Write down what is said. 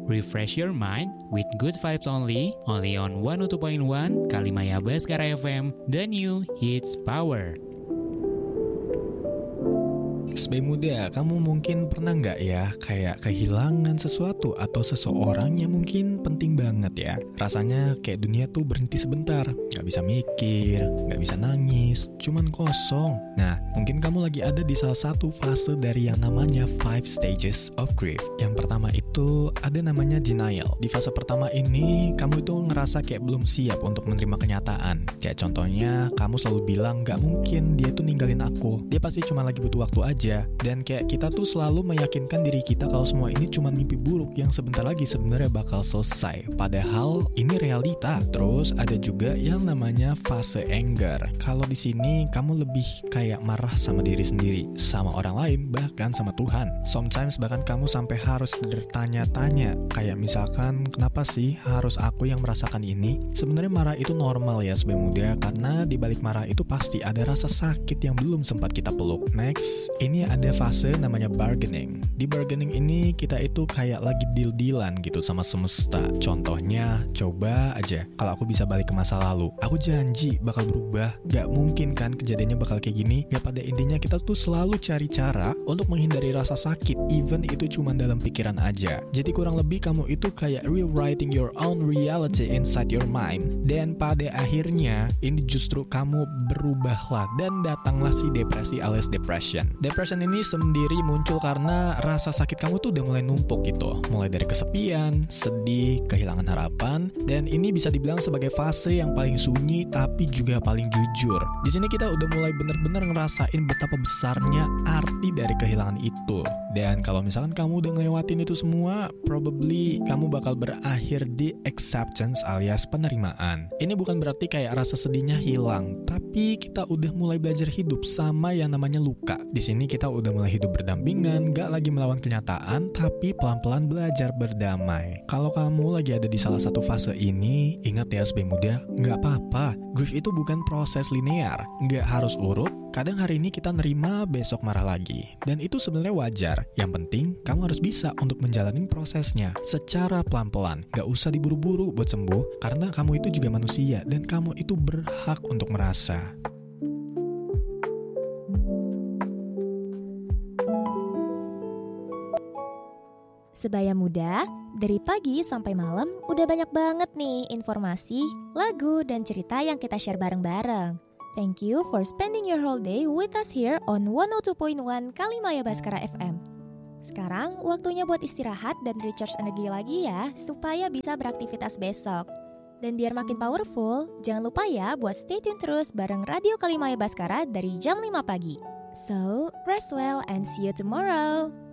refresh your mind with good vibes only on 102.1 Kalimaya Baskara FM, the new hits power. Sebagai muda, kamu mungkin pernah nggak ya kayak kehilangan sesuatu atau seseorang yang mungkin penting banget ya. Rasanya kayak dunia tuh berhenti sebentar, nggak bisa mikir, nggak bisa nangis, cuman kosong. Nah, mungkin kamu lagi ada di salah satu fase dari yang namanya 5 stages of grief. Yang pertama itu ada namanya denial. Di fase pertama ini, kamu itu ngerasa kayak belum siap untuk menerima kenyataan. Kayak contohnya, kamu selalu bilang nggak mungkin dia tuh ninggalin aku. Dia pasti cuma lagi butuh waktu aja. Dan kayak kita tuh selalu meyakinkan diri kita kalau semua ini cuma mimpi buruk yang sebentar lagi sebenarnya bakal selesai. Padahal ini realita. Terus ada juga yang namanya fase anger. Kalau di sini kamu lebih kayak marah sama diri sendiri, sama orang lain, bahkan sama Tuhan. Sometimes bahkan kamu sampai harus bertanya-tanya, kayak misalkan kenapa sih harus aku yang merasakan ini? Sebenarnya marah itu normal ya sebagai muda, karena di balik marah itu pasti ada rasa sakit yang belum sempat kita peluk. Next, ini ada fase namanya bargaining. Di bargaining ini kita itu kayak lagi deal-dealan gitu sama semesta. Contohnya, coba aja kalau aku bisa balik ke masa lalu, aku janji bakal berubah. Gak mungkin kan kejadiannya bakal kayak gini. Ya pada intinya kita tuh selalu cari cara untuk menghindari rasa sakit, even itu cuma dalam pikiran aja. Jadi kurang lebih kamu itu kayak rewriting your own reality inside your mind. Dan pada akhirnya ini justru kamu berubahlah dan datanglah si depresi alias depression. Depression ini sendiri muncul karena rasa sakit kamu tuh udah mulai numpuk gitu. Mulai dari kesepian, sedih, kehilangan harapan, dan ini bisa dibilang sebagai fase yang paling sunyi tapi juga paling jujur. Di sini kita udah mulai benar-benar ngerasain betapa besarnya arti dari kehilangan itu. Dan kalau misalkan kamu udah ngelewatin itu semua, probably kamu bakal berakhir di acceptance alias penerimaan. Ini bukan berarti kayak rasa sedihnya hilang, tapi kita udah mulai belajar hidup sama yang namanya luka. Di sini kita udah mulai hidup berdampingan, gak lagi melawan kenyataan, tapi pelan-pelan belajar berdamai. Kalau kamu lagi ada di salah satu fase ini, ingat ya sebagai muda, gak apa-apa. Grief itu bukan proses linear, gak harus urut. Kadang hari ini kita nerima, besok marah lagi. Dan itu sebenarnya wajar. Yang penting, kamu harus bisa untuk menjalani prosesnya secara pelan-pelan. Gak usah diburu-buru buat sembuh, karena kamu itu juga manusia, dan kamu itu berhak untuk merasa. Sebaya muda, dari pagi sampai malam udah banyak banget nih informasi, lagu, dan cerita yang kita share bareng-bareng. Thank you for spending your whole day with us here on 102.1 Kalimaya Baskara FM. Sekarang waktunya buat istirahat dan recharge energi lagi ya, supaya bisa beraktivitas besok. Dan biar makin powerful, jangan lupa ya buat stay tune terus bareng Radio Kalimaya Baskara dari jam 5 pagi. So, rest well and see you tomorrow.